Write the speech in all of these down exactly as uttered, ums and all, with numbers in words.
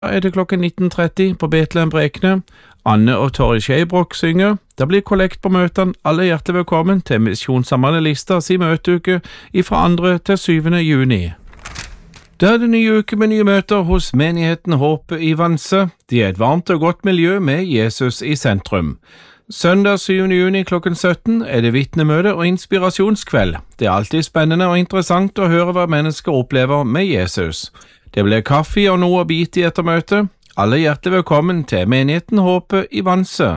er det klokken nitten tretti på Betlehem Brekne. Anne og Torry Skeibrok synger. Det blir kollekt på møtene. Alle er hjertelig velkommen til Misjonssambandet Lista si møteuke fra andre til syvende juni. Det er det nye uke med nye møter hos menigheten Håpet i Vanse. De er et varmt og godt miljø med Jesus i sentrum. Søndag syvende juni klokken sytten er det vitnemøte og inspirasjonskveld. Det er alltid spennende og interessant å høre hva mennesker opplever med Jesus. Det blir kaffe og noe å bite i etter møtet. Alle er hjertelig velkommen til menigheten Håpet i Vanse.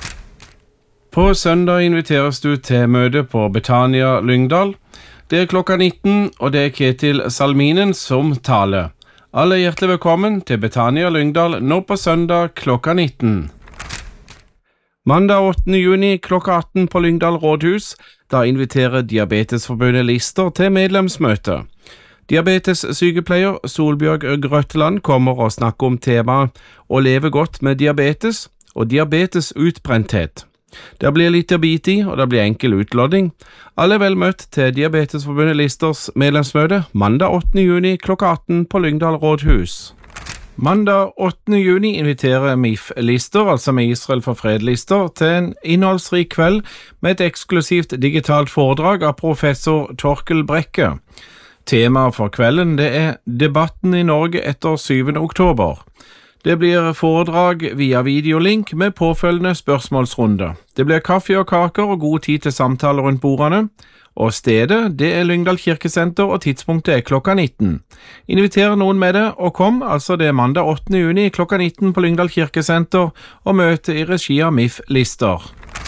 På søndag inviteres du til møte på Betania Lyngdal. Det er klokka nitten, og det er Ketil Salminen som taler. Alle er hjertelig velkommen til Betania Lyngdal nå på søndag klokka nitten. Mandag åttende juni klokka atten på Lyngdal rådhus, da inviterer Diabetesforbundet Lister til medlemsmøte. Diabetessykepleier Solbjørg Grøtteland kommer og snakker om temaet å leve godt med diabetes og diabetesutbrenthet. Det blir litt å bite i, og det blir enkel utlodding. Alle er vel møtt til Diabetesforbundet Listers medlemsmøte mandag åttende juni klokka atten på Lyngdal rådhus. Mandag åttende juni inviterer M I F-lister, altså med Israel for fred-lister, til en innholdsrik kveld med et eksklusivt digitalt foredrag av professor Torkel Brekke. Temaet for kvelden det er debatten i Norge etter syvende oktober. Det blir foredrag via videolink med påfølgende spørsmålsrunde. Det blir kaffe og kaker og god tid til samtaler rundt bordene. Og stedet, det er Lyngdal kirkesenter, og tidspunktet er klokka nitten. Inviter noen med det, og kom, altså det er mandag åttende juni klokka nitten på Lyngdal kirkesenter, og møte i regi av M I F-lister.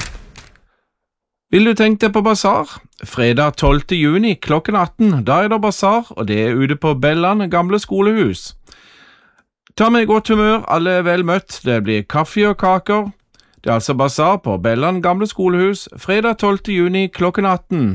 Vil du tenke deg på basar? Fredag tolvte juni klokken atten, da er det basar, og det er ute på Belland gamle skolehus. Ta med godt humør, alle er vel møtt, det blir kaffe og kaker. Det er altså basar på Belland gamle skolehus, fredag tolvte juni klokken atten.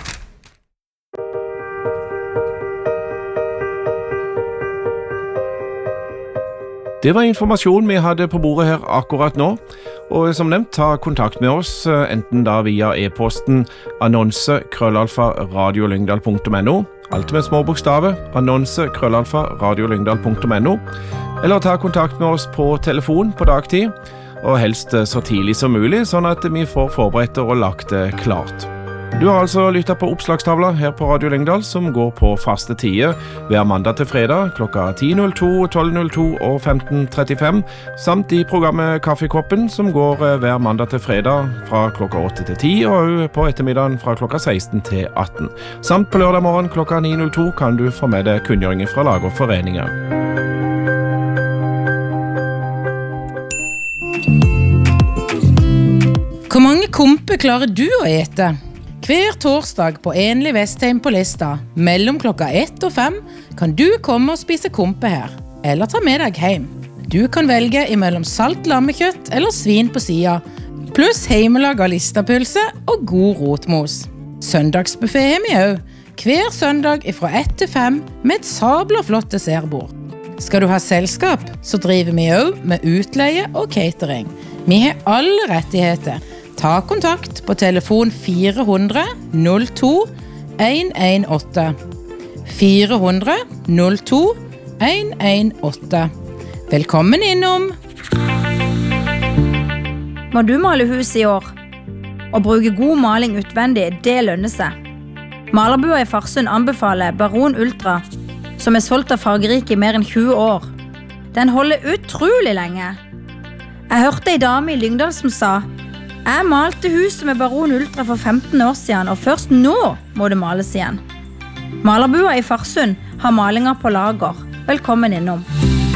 Det var informasjon vi hadde på bordet her akkurat nå, og som nevnt, ta kontakt med oss, enten da via e-posten annonse krøllalfa radiolyngdal punktum no, alt med små bokstaver, annonse krøllalfa radiolyngdal punktum no, eller ta kontakt med oss på telefon på dagtid, og helst så tidlig som mulig, sånn at vi får forberedt og lagt det klart. Du har altså lyttet på oppslagstavla her på Radio Lyngdal, som går på faste tider hver mandag til fredag klokka ti null to, tolv null to og femten trettifem, samt i programmet Kaffekoppen, som går hver mandag til fredag fra klokka åtte til ti, og på ettermiddagen fra klokka seksten til atten. Samt på lørdag morgen klokka ni null to kan du få med deg kunngjøringer fra lag og foreninger. Hvor mange kompe klarer du å ete? Hver torsdag på Enlig Vestheim på Lista, mellom klokka ett og fem, kan du komme og spise kompe her, eller ta med deg hjem. Du kan velge imellom salt lammekjøtt eller svin på sida, pluss heimelag av listapølse og god rotmos. Søndagsbuffet har vi også, hver søndag fra ett til fem med et sabla flott dessertbord. Skal du ha selskap, så driver vi også med utleie og catering. Vi har alle rettigheter. Ta kontakt på telefon fire hundre null to en en åtte. fire hundre null to en en åtte. Velkommen innom! Må du male hus i år? Å bruke god maling utvendig, det lønner seg. Malerbua i Farsund anbefaler Baron Ultra, som er solgt av fargerike i mer enn tjue år. Den holder utrolig lenge. Jeg hørte en dame i Lyngdal som sa: Jeg malte huset med Baron Ultra for femten år siden, og først nå må det males igjen. Malerbua i Farsund har malinger på lager. Velkommen innom.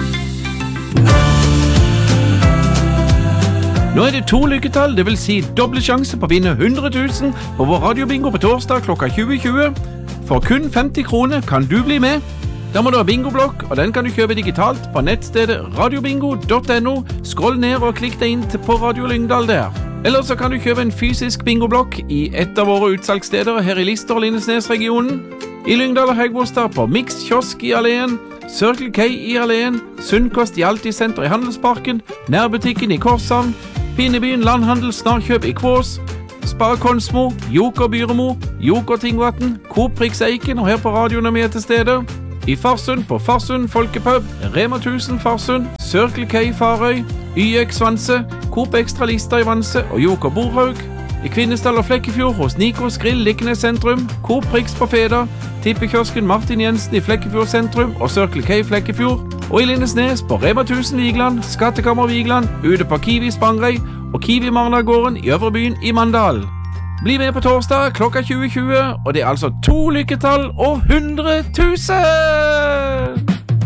Nå er det to lykketall, det vil si doble sjanse på å vinne hundre tusen på vår radiobingo på torsdag klokka tjue tjue. For kun femti kroner kan du bli med. Da må du ha bingoblokk, og den kan du kjøpe digitalt på nettstedet radiobingo punktum no. Skroll ned og klikk deg inn på Radio Lyngdal der. Eller så kan du kjøpe en fysisk bingoblokk i et av våre utsalgssteder her i Lister og Lindesnes-regionen. I Lyngdal og Høgbostad på Mix Kiosk i Alleen, Circle K i Alleen, Sunnkost i Altisenter i Handelsparken, Nærbutikken i Korshavn, Pinnebyen Landhandel Snarkjøp i Kvås, Spar Konsmo, Joker Byremo, Joker Tingvatten, Coop Prix Eiken og her på radioen når vi er til stede. I Farsund på Farsund Folkepub, Rema tusen Farsund, Circle K Farøy, Y X Vanse, Coop Extra Lista i Vanse og Joker Borhaug. I Kvinesdal og Flekkefjord hos Nikos Grill Likkenes sentrum, Coop Prix på Feda, tippekiosken Martin Jensen i Flekkefjord sentrum og Circle K Flekkefjord. Og i Lindesnes på Rema tusen Vigeland, Skattekammer Vigeland, ute på Kiwi Spangrei og Kiwi Marnagården i Øvrebyen i Mandal. Bli med på torsdag klokka tjue tjue, og det er altså to lykketall og hundre tusen!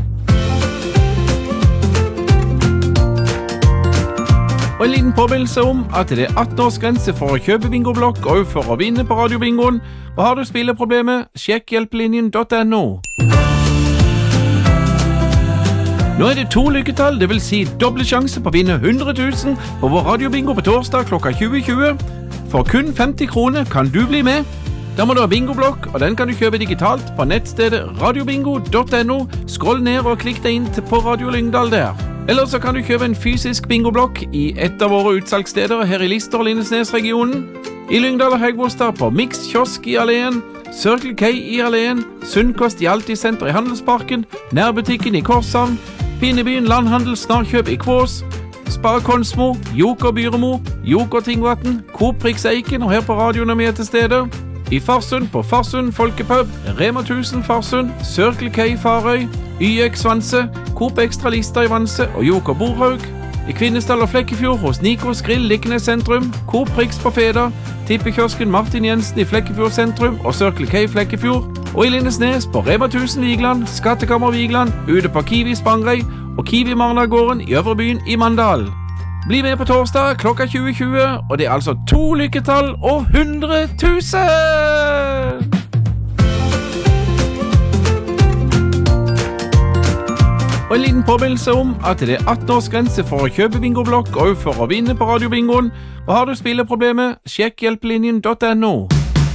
Og en liten påminnelse om at det er atten-årsgrense for å kjøpe bingoblokk og for å vinne på radiobingoen. Og har du spilleproblemer, sjekk hjelpelinjen punktum no. Nå er det to lykketall, det vil si doble sjanse på å vinne hundre tusen på vår radiobingo på torsdag klokka tjue tjue. For kun femti kroner kan du bli med. Da må du ha bingoblokk, og den kan du kjøpe digitalt på nettstedet radiobingo punktum no. Skroll ned og klikk deg inn til på Radio Lyngdal der. Eller så kan du kjøpe en fysisk bingoblokk i et av våre utsalgssteder her i Lister og Lindesnes-regionen. I Lyngdal og Hægebostad på Mix Kiosk i Alleen, Circle K i Alleen, Sunnkost i Altisenter i Handelsparken, Nærbutikken i Korshavn, Pinnebyen Landhandel Snarkjøp i Kvås, Spar Konsmo, Joker Byremo, Joker Tingvatten, Coop Prix Eiken og her på radioen og med til stede. I Farsund på Farsund Folkepub, Rema tusen Farsund, Circle K Farøy, Y X Vanse, Coop Extra Lista i Vanse og Joker Borhaug. I Kvinesdal og Flekkefjord hos Nikos Grill Likkenes sentrum, Coop Prix på Feda, tippekiosken Martin Jensen i Flekkefjord sentrum og Circle K Flekkefjord. Og i Lindesnes på Rema tusen Vigeland, Skattekammer Vigeland, ute på Kiwi Spangrei og Kiwi Marnagården i Øvrebyen i Mandal. Bli med på torsdag klokka tjue tjue, og det er altså to lykketall og hundre tusen! Og en liten påminnelse om at det er atten-årsgrense for å kjøpe bingoblokk og for å vinne på radiobingoen. Og har du spilleproblemer, sjekk hjelpelinjen punktum no.